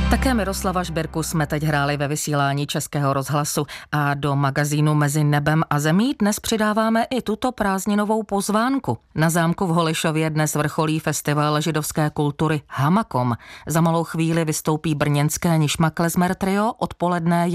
Také Miroslava Žbirku jsme teď hráli ve vysílání Českého rozhlasu a do magazínu Mezi nebem a zemí dnes přidáváme i tuto prázdninovou pozvánku. Na zámku v Holišově dnes vrcholí festival židovské kultury Hamakom. Za malou chvíli vystoupí brněnské Nišma Klezmer trio, odpoledne